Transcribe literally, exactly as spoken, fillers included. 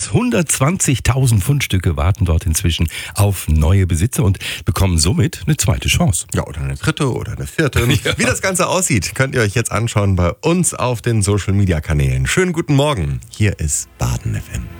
Haus. hundertzwanzigtausend Fundstücke warten dort inzwischen auf neue Besitzer und bekommen somit eine zweite Chance. Ja, oder eine dritte oder eine vierte. Ja. Wie das Ganze aussieht, könnt ihr euch jetzt anschauen bei uns auf den Social-Media-Kanälen. Schönen guten Morgen. Hier ist Baden F M.